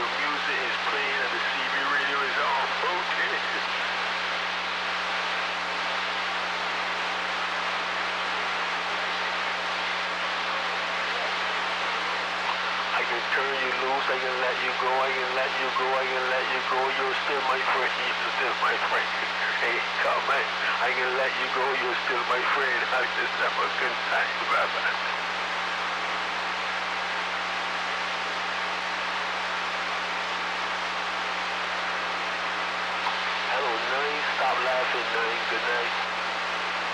The music is playing and the CB radio is on. Okay. I can turn you loose, I can let you go, I can let you go, I can let you go. You're still my friend, you're still my friend. Hey, come on. I can let you go, you're still my friend. I just have a good time, bye-bye. Hello, Nine. Stop laughing, Nine. Good night.